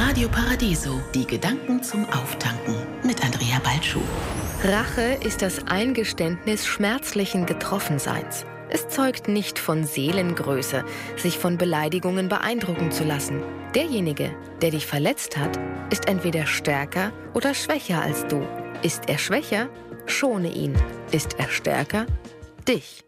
Radio Paradiso, die Gedanken zum Auftanken mit Andrea Balschuh. Rache ist das Eingeständnis schmerzlichen Getroffenseins. Es zeugt nicht von Seelengröße, sich von Beleidigungen beeindrucken zu lassen. Derjenige, der dich verletzt hat, ist entweder stärker oder schwächer als du. Ist er schwächer? Schone ihn. Ist er stärker? Dich.